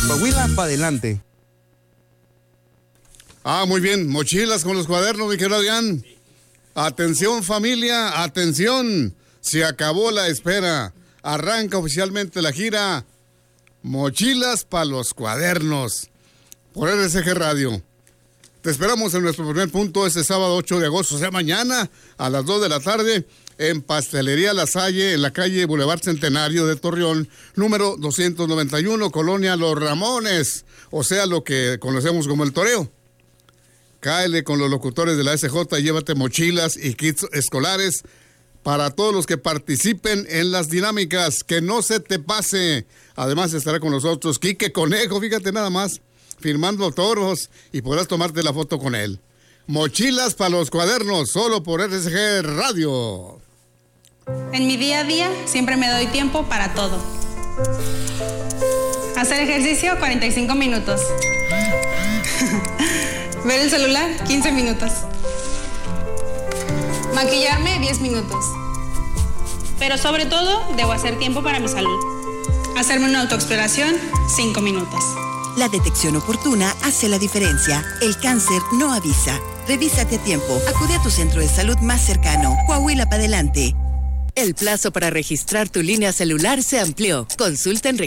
Coahuila para adelante. Muy bien, mochilas con los cuadernos, mi querido Adrián. Atención familia, atención, se acabó la espera. Arranca oficialmente la gira Mochilas para los Cuadernos por RCG Radio. Te esperamos en nuestro primer punto este sábado 8 de agosto, o sea, mañana a las 2 de la tarde en Pastelería La Salle, en la calle Boulevard Centenario de Torreón, número 291, Colonia Los Ramones, o sea, lo que conocemos como el toreo. Cáele con los locutores de la SJ y llévate mochilas y kits escolares para todos los que participen en las dinámicas. Que no se te pase. Además estará con nosotros Quique Conejo, fíjate nada más, firmando toros y podrás tomarte la foto con él. Mochilas para los cuadernos, solo por RCG Radio. En mi día a día siempre me doy tiempo para todo. Hacer ejercicio 45 minutos. Ver el celular 15 minutos. Maquillarme 10 minutos. Pero sobre todo, debo hacer tiempo para mi salud. Hacerme una autoexploración 5 minutos. La detección oportuna hace la diferencia. El cáncer no avisa. Revísate a tiempo. Acude a tu centro de salud más cercano. Coahuila para adelante. El plazo para registrar tu línea celular se amplió. Consulta en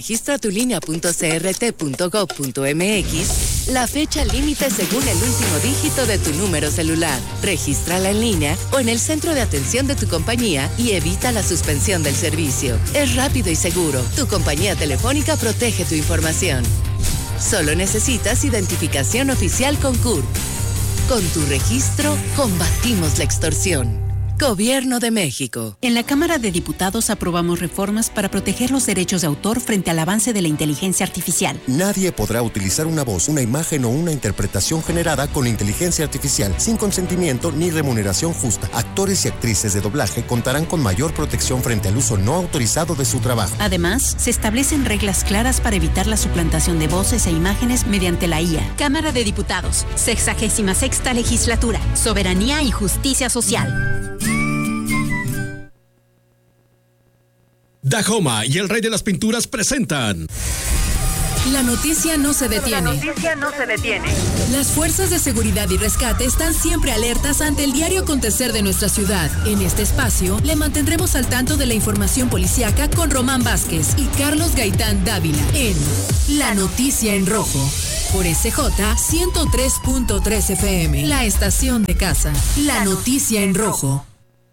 registratulinea.crt.gov.mx la fecha límite según el último dígito de tu número celular. Regístrala en línea o en el centro de atención de tu compañía y evita la suspensión del servicio. Es rápido y seguro. Tu compañía telefónica protege tu información. Solo necesitas identificación oficial con CURP. Con tu registro, combatimos la extorsión. Gobierno de México. En la Cámara de Diputados aprobamos reformas para proteger los derechos de autor frente al avance de la inteligencia artificial. Nadie podrá utilizar una voz, una imagen o una interpretación generada con inteligencia artificial sin consentimiento ni remuneración justa. Actores y actrices de doblaje contarán con mayor protección frente al uso no autorizado de su trabajo. Además, se establecen reglas claras para evitar la suplantación de voces e imágenes mediante la IA. Cámara de Diputados, 66ª Legislatura, Soberanía y Justicia Social. Dahoma y el Rey de las Pinturas presentan... La noticia no se detiene. Las fuerzas de seguridad y rescate están siempre alertas ante el diario acontecer de nuestra ciudad. En este espacio, le mantendremos al tanto de la información policíaca con Román Vázquez y Carlos Gaitán Dávila en La Noticia en Rojo. Por SJ 103.3 FM, la estación de casa. La Noticia en Rojo.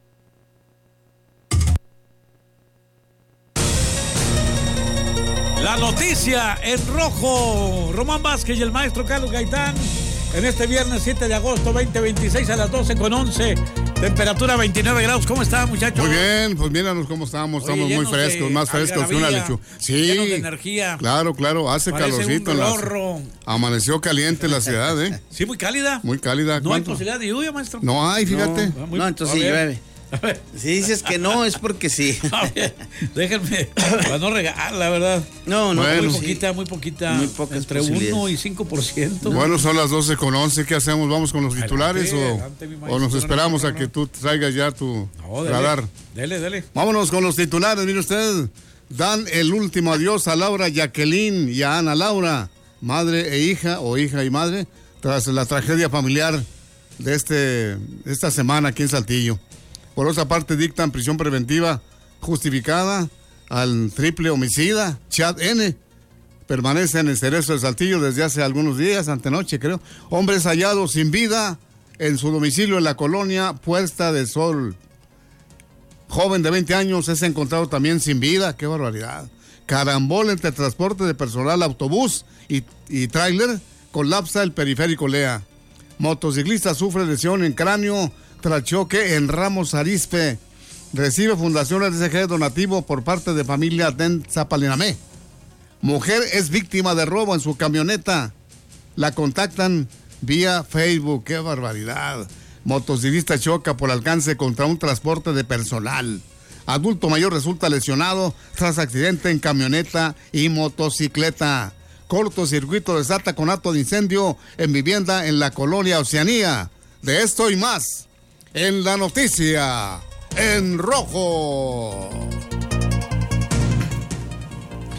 La noticia en rojo. Román Vázquez y el maestro Carlos Gaitán en este viernes 7 de agosto 2026 a las 12:11. Temperatura 29 grados. ¿Cómo está, muchachos? Muy bien, pues míranos cómo estamos. Oye, estamos muy frescos, más frescos que una lechuga. Sí. Llenos de energía. Claro, hace calorcito. Amaneció caliente la ciudad, ¿eh? Sí, muy cálida. Muy cálida. ¿No hay posibilidad de lluvia, maestro? No hay, fíjate. No, entonces sí llueve. Si dices que no, es porque sí. Déjenme, para no regar, la verdad. No, bueno, muy poquita. Muy pocas entre 1 y 5%. Bueno, son las 12:11. ¿Qué hacemos? ¿Vamos con los titulares o nos esperamos a que tú traigas ya tu radar? Dele. Vámonos con los titulares. Mire usted, dan el último adiós a Laura Jacqueline y a Ana Laura, madre e hija, o hija y madre, tras la tragedia familiar de esta semana aquí en Saltillo. Por otra parte, dictan prisión preventiva justificada al triple homicida, Chad N. Permanece en el Cerezo de Saltillo desde hace algunos días, antenoche creo. Hombre es hallado sin vida en su domicilio en la colonia Puerta del Sol. Joven de 20 años es encontrado también sin vida, qué barbaridad. Carambol entre transporte de personal, autobús y tráiler, colapsa el periférico Lea. Motociclista sufre lesión en cráneo tras choque en Ramos Arizpe. Recibe Fundación RCG donativo por parte de familia Den Zapalinamé. Mujer es víctima de robo en su camioneta. La contactan vía Facebook. ¡Qué barbaridad! Motociclista choca por alcance contra un transporte de personal. Adulto mayor resulta lesionado tras accidente en camioneta y motocicleta. Cortocircuito desata conato de incendio en vivienda en la colonia Oceanía. De esto y más en la noticia en rojo.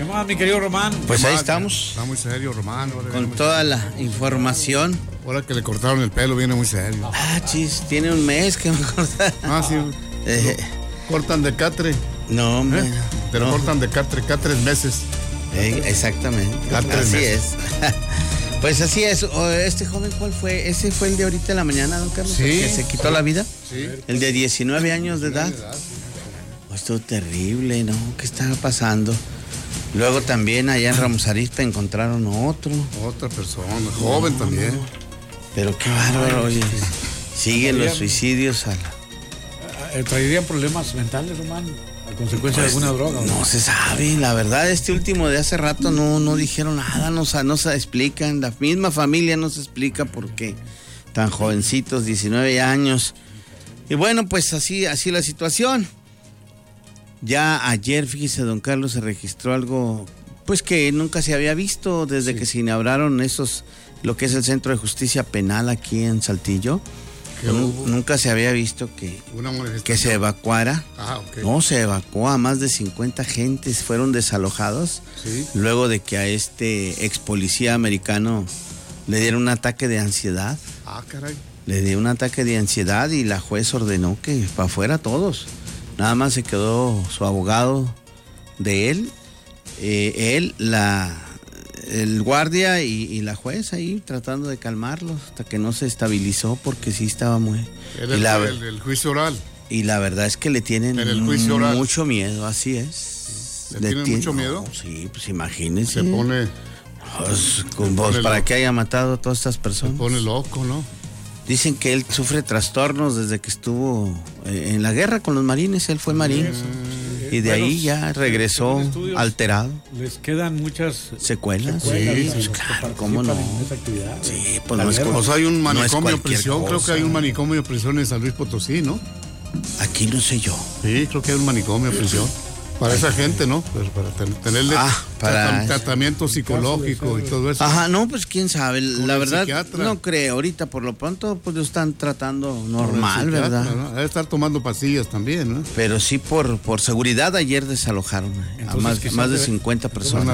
¿Qué más, mi querido Román? Pues ahí estamos. Está muy serio, Román. Con toda la información. Ahora que le cortaron el pelo, viene muy serio. Chis, tiene un mes que me cortaron. Sí. Cortan de catre. No, hombre. Te lo cortan de catre, cada 3 meses. Exactamente. Así es. Pues así es. Este joven, ¿cuál fue? ¿Ese fue el de ahorita en la mañana, don Carlos? Sí. ¿El que se quitó la vida? Sí. El de 19 años de edad. Esto es terrible, ¿no? ¿Qué estaba pasando? Luego también allá en Ramos Arizpe encontraron otra persona, joven también. Pero qué bárbaro, oye. Siguen los suicidios ¿Traerían problemas mentales, Román? ¿A consecuencia de alguna droga? No se sabe, la verdad, este último de hace rato no dijeron nada, no se explican, la misma familia no se explica por qué tan jovencitos, 19 años. Y bueno, pues así la situación. Ya ayer, fíjese, don Carlos, se registró algo, pues que nunca se había visto desde que se inauguraron lo que es el Centro de Justicia Penal aquí en Saltillo. Nunca se había visto que se evacuara. Okay. No, se evacuó a más de 50 gentes, fueron desalojados. Sí. Luego de que a este ex policía americano le dieron un ataque de ansiedad. Caray. Le dio un ataque de ansiedad y la juez ordenó que para afuera todos. Nada más se quedó su abogado de él, el guardia y la juez ahí tratando de calmarlo hasta que no se estabilizó porque sí estaba muy... El juicio oral. Y la verdad es que le tienen mucho miedo, así es. ¿Le tienen mucho miedo? Sí, pues imagínense. Se pone... ¿Para qué haya matado a todas estas personas? Se pone loco, ¿no? Dicen que él sufre trastornos desde que estuvo en la guerra con los marines, él fue marín. Y de ahí ya regresó alterado. Les quedan muchas secuelas. Sí, pues claro, ¿cómo no? Sí, pues no es hay un manicomio de prisión, creo que hay un manicomio de prisión en San Luis Potosí, ¿no? Aquí no sé yo. Sí, creo que hay un manicomio de prisión. Para esa gente, ¿no? Pues para tenerle tratamiento psicológico y todo eso. Ajá, no, pues quién sabe. La verdad, no creo. Ahorita, por lo pronto, pues lo están tratando normal, ¿verdad? ¿no? Debe estar tomando pastillas también, ¿no? Pero sí, por seguridad, ayer desalojaron a más de 50 personas.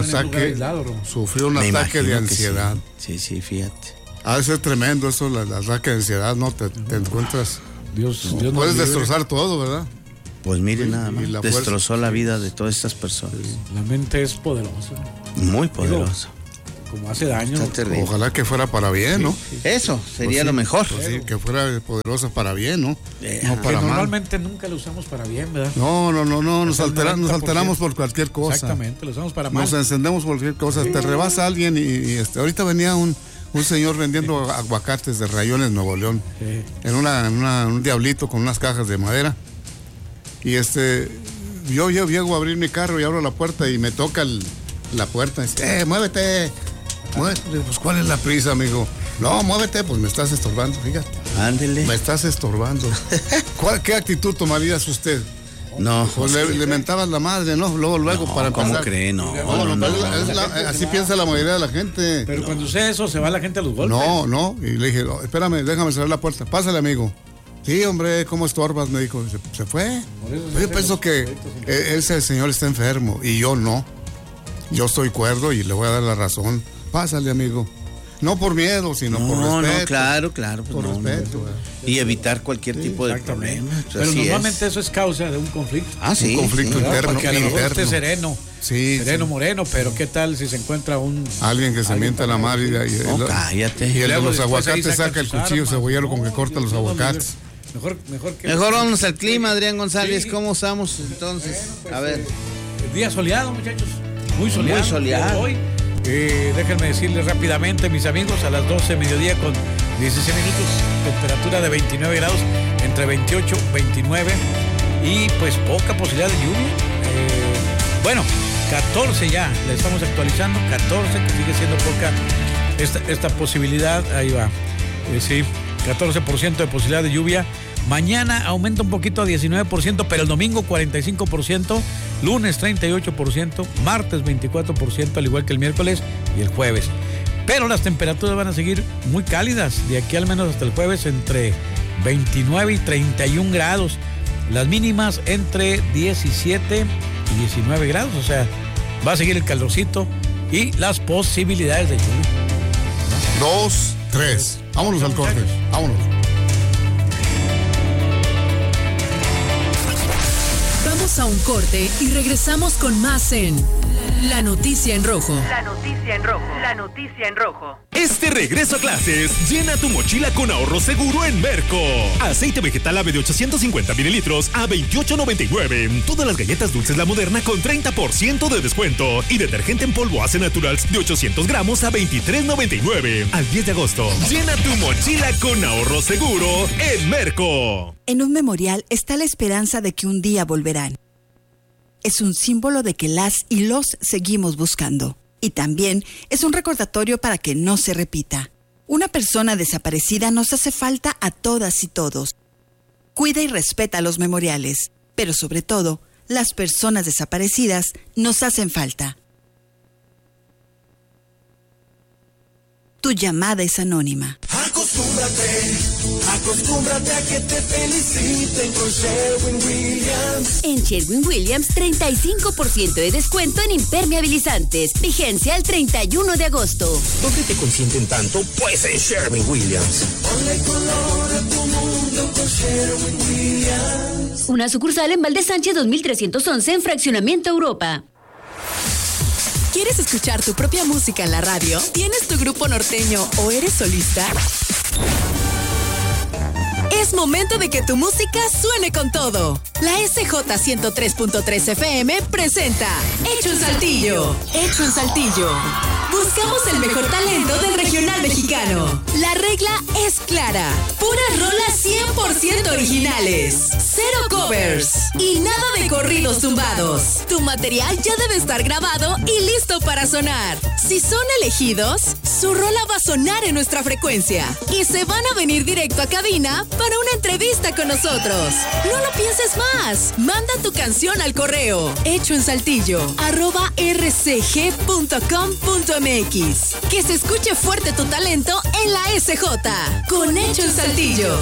Sufrió un ataque de ansiedad. Sí, fíjate. Ha de ser tremendo eso, el ataque de ansiedad, ¿no? Te encuentras... Dios puedes destrozar todo, ¿verdad? Pues mire, nada más, destrozó la vida de todas estas personas. La mente es poderosa. Muy poderosa. Como hace daño. Ojalá que fuera para bien, ¿no? Eso sería lo mejor. Sí, que fuera poderosa para bien, ¿no? No para mal. Normalmente nunca lo usamos para bien, ¿verdad? No, nos alteramos por cualquier cosa. Exactamente, lo usamos para mal. Nos encendemos por cualquier cosa. Te rebasa alguien y ahorita venía un señor vendiendo aguacates de Rayones, Nuevo León. Sí. En un diablito con unas cajas de madera. Y yo llego a abrir mi carro y abro la puerta y me toca la puerta. Y dice, muévete. Pues, ¿cuál es la prisa, amigo? No, muévete, pues me estás estorbando, fíjate. Ándele. Me estás estorbando. ¿Qué actitud tomarías usted? No. Pues le mentabas la madre, ¿no? Luego para empezar. ¿Cómo cree? No. Así piensa la mayoría de la gente. Pero cuando usted eso, se va la gente a los golpes. No. Y le dije, espérame, déjame cerrar la puerta. Pásale, amigo. Sí, hombre, ¿cómo estorbas? Me dijo, se fue. Yo pienso que ese señor está enfermo y yo no. Yo estoy cuerdo y le voy a dar la razón. Pásale, amigo. No por miedo, sino por respeto. No, claro. Pues por respeto. Y evitar cualquier tipo de problema. Pero normalmente eso es causa de un conflicto. Sí. Un conflicto interno. Porque a lo mejor usted es sereno. Sí. Moreno, pero ¿qué tal si se encuentra alguien que se mienta la madre cállate. Y el de los aguacates saca el cuchillo cebollero con que corta los aguacates. Mejor vámonos al clima, Adrián González. Sí. ¿Cómo estamos entonces? A ver. Día soleado, muchachos. Muy soleado. Hoy. Déjenme decirles rápidamente, mis amigos, a las 12 mediodía con 16 minutos, temperatura de 29 grados, entre 28 y 29, y pues poca posibilidad de lluvia. 14 ya, la estamos actualizando, 14, que sigue siendo poca esta posibilidad, ahí va. 14% de posibilidad de lluvia. Mañana aumenta un poquito a 19%, pero el domingo 45%, lunes 38%, martes 24%, al igual que el miércoles y el jueves. Pero las temperaturas van a seguir muy cálidas, de aquí al menos hasta el jueves, entre 29 y 31 grados. Las mínimas entre 17 y 19 grados, o sea, va a seguir el calorcito y las posibilidades de lluvia. 2, 3. Vámonos al corte. Vámonos. Vamos a un corte y regresamos con más en La Noticia en Rojo. La Noticia en Rojo. La Noticia en Rojo. Este regreso a clases, llena tu mochila con ahorro seguro en Merco. Aceite vegetal Ave de 850 mililitros a $28.99. Todas las galletas dulces La Moderna con 30% de descuento. Y detergente en polvo Ace Naturals de 800 gramos a $23.99. Al 10 de agosto, llena tu mochila con ahorro seguro en Merco. En un memorial está la esperanza de que un día volverán. Es un símbolo de que las y los seguimos buscando. Y también es un recordatorio para que no se repita. Una persona desaparecida nos hace falta a todas y todos. Cuida y respeta los memoriales, pero sobre todo, las personas desaparecidas nos hacen falta. Tu llamada es anónima. Acostúmbrate a que te feliciten con Sherwin-Williams. En Sherwin-Williams, 35% de descuento en impermeabilizantes. Vigencia el 31 de agosto. ¿Dónde te consienten tanto? Pues en Sherwin-Williams. Ponle color a tu mundo con Sherwin-Williams. Una sucursal en Valdez Sánchez 2311 en Fraccionamiento Europa. ¿Quieres escuchar tu propia música en la radio? ¿Tienes tu grupo norteño o eres solista? Es momento de que tu música suene con todo. La SJ 103.3 FM presenta Hecho en Saltillo. Hecho en Saltillo. Buscamos el mejor talento del regional mexicano. La regla es clara. Puras rolas 100% originales. Cero covers. Y nada de corridos tumbados. Tu material ya debe estar grabado y listo para sonar. Si son elegidos, su rola va a sonar en nuestra frecuencia. Y se van a venir directo a cabina para una entrevista con nosotros. No lo pienses más. Manda tu canción al correo hechoensaltillo@rcg.com.mx. Que se escuche fuerte tu talento en la SJ. Con Hecho en Saltillo.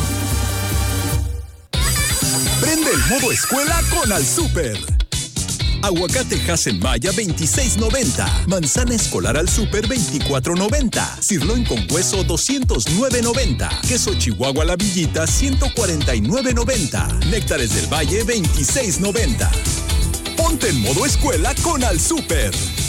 Prende el modo escuela con Al Súper. Aguacate Hass-en-Maya 26.90. Manzana escolar Al Súper 24.90. Sirloin con hueso 209.90. Queso Chihuahua La Villita 149.90. Néctares del Valle 26.90. Ponte en modo escuela con Al Súper.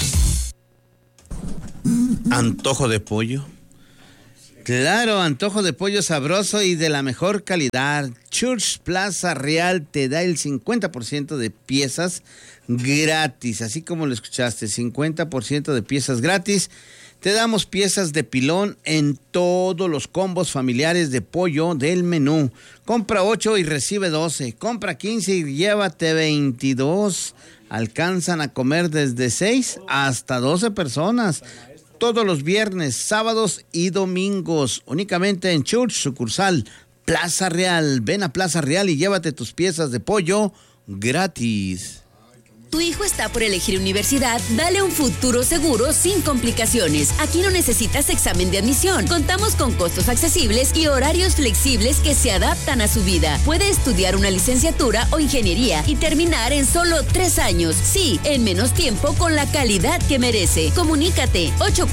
Antojo de pollo. Claro, antojo de pollo sabroso y de la mejor calidad. Church Plaza Real te da el 50% de piezas gratis, así como lo escuchaste, 50% de piezas gratis. Te damos piezas de pilón en todos los combos familiares de pollo del menú. Compra 8 y recibe 12. Compra 15 y llévate 22. Alcanzan a comer desde 6 hasta 12 personas. Todos los viernes, sábados y domingos. Únicamente en Church, sucursal Plaza Real. Ven a Plaza Real y llévate tus piezas de pollo gratis. Tu hijo está por elegir universidad, dale un futuro seguro sin complicaciones. Aquí no necesitas examen de admisión. Contamos con costos accesibles y horarios flexibles que se adaptan a su vida. Puede estudiar una licenciatura o ingeniería y terminar en solo 3 años. Sí, en menos tiempo con la calidad que merece. Comunícate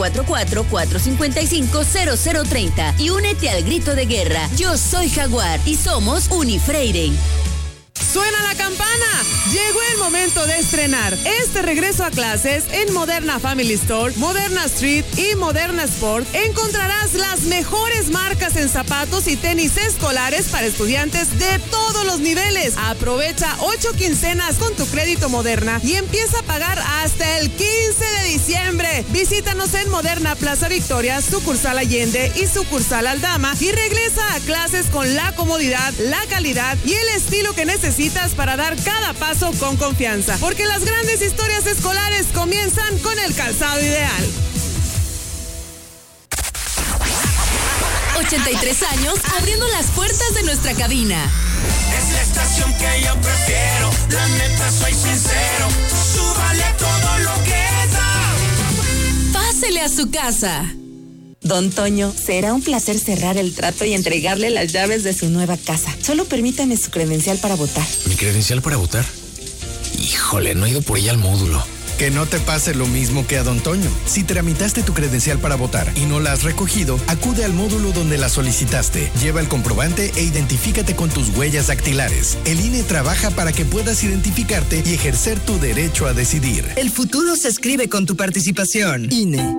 844-455-0030 y únete al grito de guerra. Yo soy Jaguar y somos Unifreire. ¡Suena la campana! Llegó el momento de estrenar este regreso a clases en Moderna Family Store, Moderna Street y Moderna Sport. Encontrarás las mejores marcas en zapatos y tenis escolares para estudiantes de todos los niveles. Aprovecha 8 quincenas con tu crédito Moderna y empieza a pagar hasta el 15 de diciembre. Visítanos en Moderna Plaza Victoria, sucursal Allende y sucursal Aldama y regresa a clases con la comodidad, la calidad y el estilo que necesitas para dar cada paso con confianza, porque las grandes historias escolares comienzan con el calzado ideal. 83 años abriendo las puertas de nuestra cabina. Es la estación que yo prefiero, la neta soy sincero, súbale todo lo que da. Pásele a su casa. Don Toño, será un placer cerrar el trato y entregarle las llaves de su nueva casa. Solo permítame su credencial para votar. ¿Mi credencial para votar? Híjole, no he ido por ella al módulo. Que no te pase lo mismo que a don Toño. Si tramitaste tu credencial para votar y no la has recogido, acude al módulo donde la solicitaste. Lleva el comprobante e identifícate con tus huellas dactilares. El INE trabaja para que puedas identificarte y ejercer tu derecho a decidir. El futuro se escribe con tu participación. INE.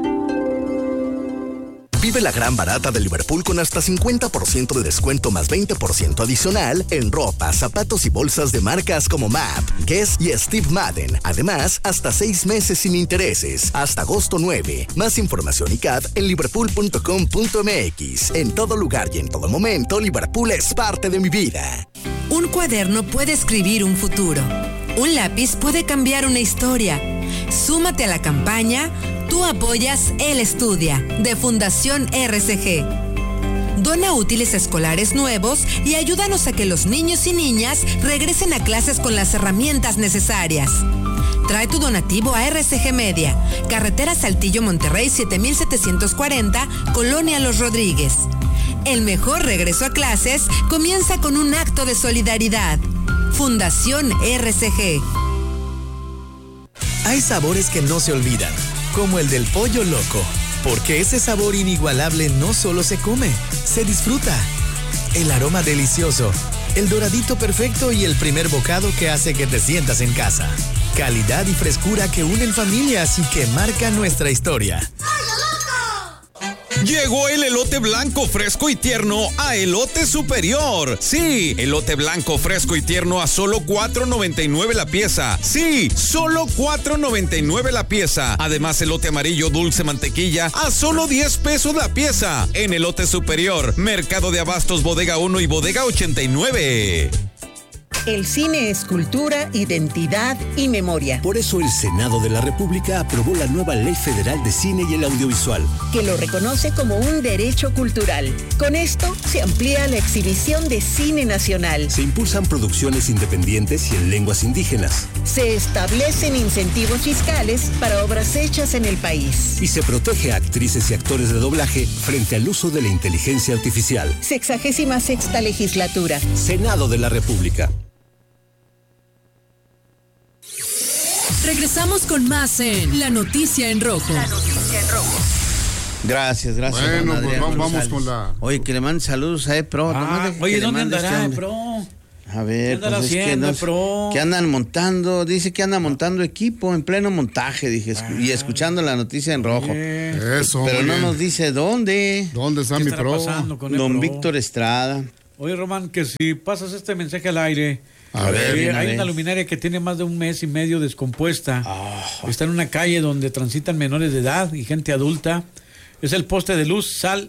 Vive la gran barata de Liverpool con hasta 50% de descuento más 20% adicional en ropa, zapatos y bolsas de marcas como MAP, Guess y Steve Madden. Además, hasta 6 meses sin intereses, hasta agosto 9. Más información y CAD en liverpool.com.mx. En todo lugar y en todo momento, Liverpool es parte de mi vida. Un cuaderno puede escribir un futuro. Un lápiz puede cambiar una historia. Súmate a la campaña Tú apoyas Él Estudia, de Fundación RCG. Dona útiles escolares nuevos y ayúdanos a que los niños y niñas regresen a clases con las herramientas necesarias. Trae tu donativo a RCG Media, Carretera Saltillo Monterrey 7740, Colonia Los Rodríguez. El mejor regreso a clases comienza con un acto de solidaridad. Fundación RCG. Hay sabores que no se olvidan, como el del pollo loco, porque ese sabor inigualable no solo se come, se disfruta. El aroma delicioso, el doradito perfecto y el primer bocado que hace que te sientas en casa. Calidad y frescura que unen familias y que marcan nuestra historia. Llegó el elote blanco fresco y tierno a Elote Superior. Sí, elote blanco fresco y tierno a solo $4.99 la pieza. Sí, solo $4.99 la pieza. Además, elote amarillo dulce mantequilla a solo 10 pesos la pieza. En Elote Superior, Mercado de Abastos Bodega 1 y Bodega 89. El cine es cultura, identidad y memoria. Por eso el Senado de la República aprobó la nueva Ley Federal de Cine y el Audiovisual, que lo reconoce como un derecho cultural. Con esto se amplía la exhibición de cine nacional. Se impulsan producciones independientes y en lenguas indígenas. Se establecen incentivos fiscales para obras hechas en el país. Y se protege a actrices y actores de doblaje frente al uso de la inteligencia artificial. 66ª legislatura. Senado de la República. Regresamos con más en La Noticia en Rojo. La Noticia en Rojo. Gracias. Bueno, pues vamos con la... Oye, que le manden saludos a EPRO. Oye, ¿dónde andará EPRO? A ver, ¿qué andará haciendo, EPRO? Que andan montando, dice que anda montando equipo en pleno montaje, dije, y escuchando La Noticia en Rojo. Eso, pero no nos dice dónde. ¿Dónde está mi pro? Don Víctor Estrada. Oye, Román, que si pasas este mensaje al aire... A ver, hay una luminaria que tiene más de 1 mes y medio descompuesta. Está en una calle donde transitan menores de edad y gente adulta. Es el poste de luz SAL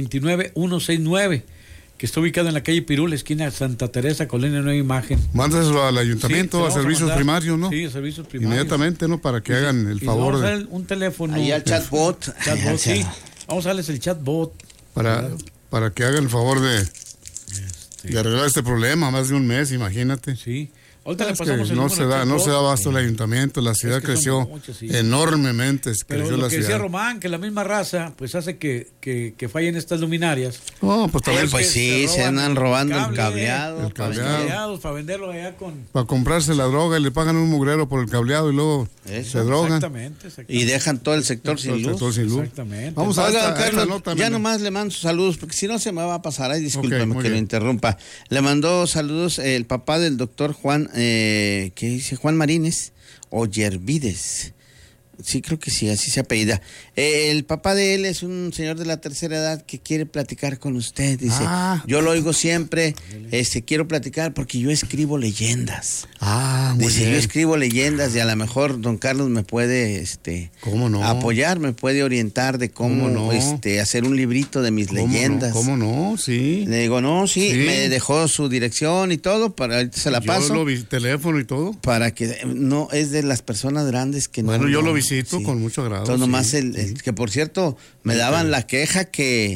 29169, que está ubicado en la calle Pirul, esquina Santa Teresa, Colonia Nueva Imagen. Mándaselo al ayuntamiento, a servicios primarios, ¿no? Sí, a servicios primarios. Inmediatamente, ¿no? Para que hagan el favor. Vamos a dar un teléfono. Ahí al chatbot. Sí. Vamos a darles el chatbot. Para que hagan el favor de arreglar este problema, más de 1 mes, imagínate. Sí. Ahorita le es pasamos que el no se da abasto el ayuntamiento, la ciudad creció enormemente. Pero lo que decía Román, que la misma raza pues hace que fallen estas luminarias. Pues también se andan robando el cableado. Para venderlo allá para comprarse la droga y le pagan un mugrero por el cableado y luego se drogan. Exactamente. Y dejan todo el sector sin luz. Exactamente. Vamos a ver, Carlos, ya nomás le mando saludos, porque si no se me va a pasar. Ay, discúlpeme que lo interrumpa. Le mandó saludos el papá del doctor Juan, ¿qué dice? Juan Marínez o Yervides. Sí, creo que sí, así se apellida. El papá de él es un señor de la tercera edad que quiere platicar con usted. Dice, yo lo oigo siempre, quiero platicar porque yo escribo leyendas. Muy dice, bien. yo escribo leyendas y a lo mejor don Carlos me puede ¿Cómo no? apoyar, me puede orientar de cómo hacer un librito de mis leyendas. ¿Cómo no? Sí. Le digo, me dejó su dirección y todo, ahorita se la paso. Yo lo vi, teléfono y todo. Para que, no, es de las personas grandes que Bueno, yo lo visito con mucho agrado. Todo nomás que por cierto, me daban la queja que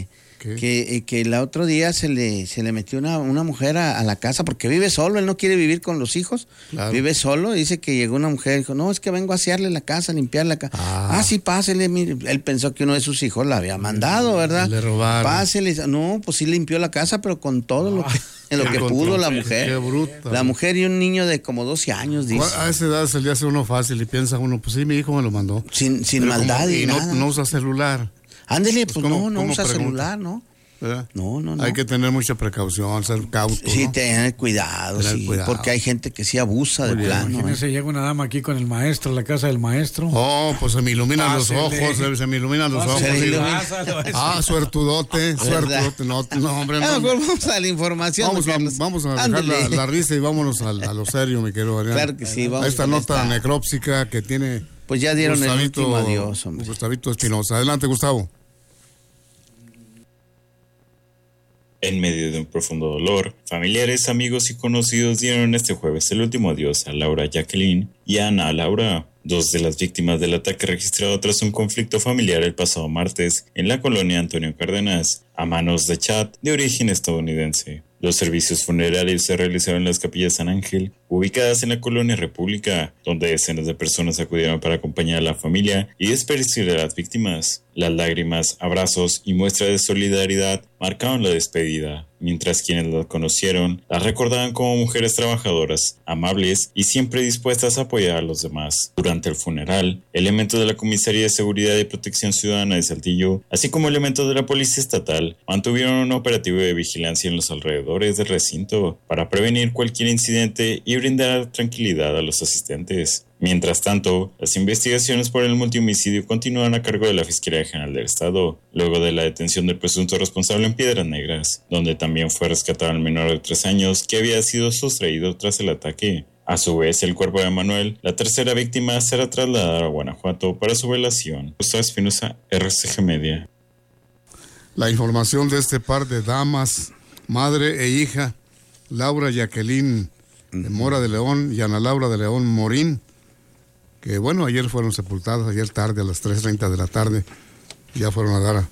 ¿Qué? Que el otro día se le metió una mujer a la casa porque vive solo, él no quiere vivir con los hijos, claro. Vive solo, dice que llegó una mujer y dijo, no, es que vengo a asearle la casa, a limpiar la casa. Sí, pásele, mire. Él pensó que uno de sus hijos la había mandado, ¿verdad? Le robaron. Pásele, no, pues sí limpió la casa, pero con todo lo que pudo la mujer. Qué bruta. La mujer y un niño de como 12 años, dice. A esa edad se le hace uno fácil y piensa uno, pues sí, mi hijo me lo mandó. Sin maldad y nada. No usa celular. Ándele, pues no usa celular, ¿no? ¿Verdad? No. Hay que tener mucha precaución, ser cauto. Sí, ¿no? tener cuidado, porque hay gente que sí abusa de plano. Imagínese, llega una dama aquí con el maestro, a la casa del maestro. Pues se me iluminan los ojos, se me iluminan los ojos. Suertudote. No, hombre, no. Vamos a la información. Vamos a dejar la risa y vámonos a lo serio, mi querido Adrián. Claro que sí, vamos. Esta nota necrópsica que tiene... Pues ya dieron el último adiós, hombre. Gustavito Espinosa. Adelante, Gustavo. En medio de un profundo dolor, familiares, amigos y conocidos dieron este jueves el último adiós a Laura Jacqueline y a Ana Laura, dos de las víctimas del ataque registrado tras un conflicto familiar el pasado martes en la colonia Antonio Cárdenas, a manos de Chad de origen estadounidense. Los servicios funerarios se realizaron en las capillas San Ángel, ubicadas en la colonia República, donde decenas de personas acudieron para acompañar a la familia y despedir a las víctimas. Las lágrimas, abrazos y muestras de solidaridad marcaron la despedida, mientras quienes las conocieron las recordaban como mujeres trabajadoras, amables y siempre dispuestas a apoyar a los demás. Durante el funeral, elementos de la Comisaría de Seguridad y Protección Ciudadana de Saltillo, así como elementos de la Policía Estatal, mantuvieron un operativo de vigilancia en los alrededores del recinto para prevenir cualquier incidente y brindar tranquilidad a los asistentes. Mientras tanto, las investigaciones por el multihomicidio continúan a cargo de la Fiscalía General del Estado, luego de la detención del presunto responsable en Piedras Negras, donde también fue rescatado al menor de 3 años que había sido sustraído tras el ataque. A su vez, el cuerpo de Manuel, la tercera víctima, será trasladado a Guanajuato para su velación. Gustavo Espinosa, RCG Media. La información de este par de damas, madre e hija, Laura Jacqueline Mora de León y Ana Laura de León Morín, que bueno, ayer fueron sepultadas, ayer tarde a las 3:30 de la tarde, ya fueron a dar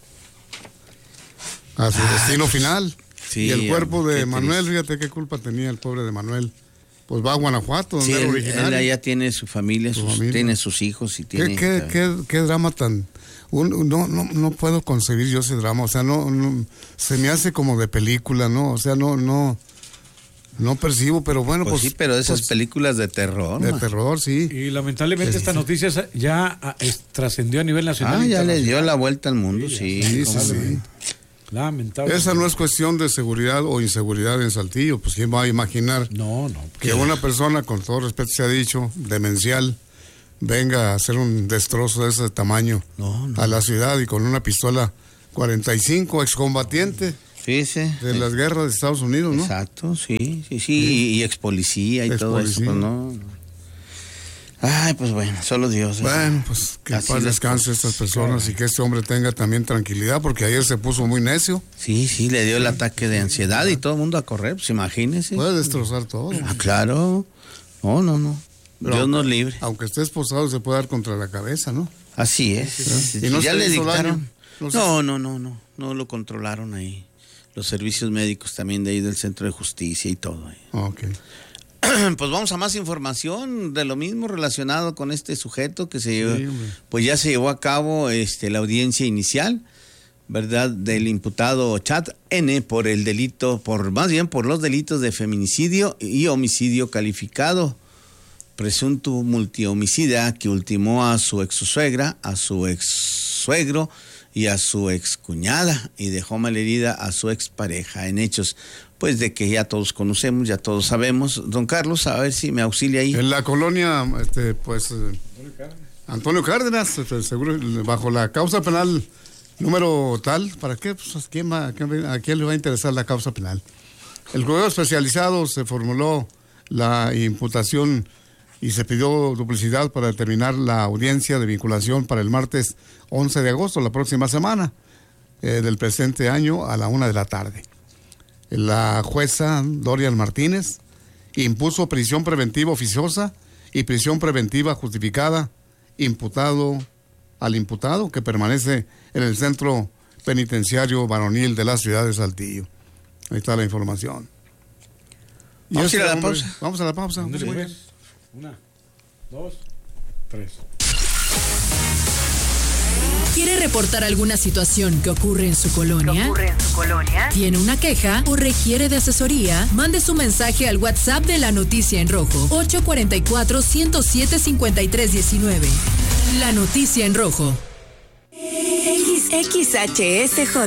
a su destino final. Sí, y el cuerpo de Manuel, fíjate qué culpa tenía el pobre de Manuel, pues va a Guanajuato, donde era originario. Él allá tiene su familia, tiene sus hijos y tiene... ¿Qué drama tan... No puedo concebir yo ese drama, o sea, no se me hace como de película, ¿no? O sea, no percibo, pero bueno, pues sí, pero esas películas de terror. De terror, sí. Y lamentablemente esta noticia ya trascendió a nivel nacional. Ya le dio la vuelta al mundo, sí. Lamentable. Esa no es cuestión de seguridad o inseguridad en Saltillo, pues quién va a imaginar que una persona, con todo respeto se ha dicho, demencial, venga a hacer un destrozo de ese tamaño a la ciudad y con una pistola 45, excombatiente. Sí. De las guerras de Estados Unidos, ¿no? Exacto, sí. Y ex policía y todo eso, pues no. Ay, pues bueno, solo Dios. Bueno, pues que paz descanse a estas personas y que este hombre tenga también tranquilidad, porque ayer se puso muy necio. Sí, le dio el ataque de ansiedad y todo el mundo a correr, pues imagínese. Puede destrozar todo. Claro. No. Pero Dios nos libre. Aunque esté esposado, se puede dar contra la cabeza, ¿no? Así es. ¿Y no ya le dictaron? No lo controlaron ahí. Los servicios médicos también de ahí del Centro de Justicia y todo ahí. Ok. Pues vamos a más información de lo mismo relacionado con este sujeto que pues ya se llevó a cabo la audiencia inicial, ¿verdad? Del imputado Chad N por el delito, por los delitos de feminicidio y homicidio calificado. Presunto multihomicida que ultimó a su ex suegra, a su ex suegro y a su excuñada y dejó malherida a su expareja en hechos pues de que ya todos conocemos, ya todos sabemos. Don Carlos, a ver si me auxilia ahí. En la colonia, Antonio Cárdenas, seguro, bajo la causa penal número tal, ¿para qué? Pues, ¿a quién le va a interesar la causa penal? El juzgado especializado se formuló la imputación y se pidió duplicidad para determinar la audiencia de vinculación para el martes 11 de agosto, la próxima semana del presente año, a la 1:00 p.m. La jueza Dorian Martínez impuso prisión preventiva oficiosa y prisión preventiva justificada al imputado que permanece en el centro penitenciario varonil de la ciudad de Saltillo. Ahí está la información. Vamos a ir a la pausa. Vamos a la pausa. Muy bien. 1, 2, 3. ¿Quiere reportar alguna situación que ocurre en su colonia? ¿Tiene una queja o requiere de asesoría? Mande su mensaje al WhatsApp de La Noticia en Rojo, 844-107-5319. La Noticia en Rojo. XHSJ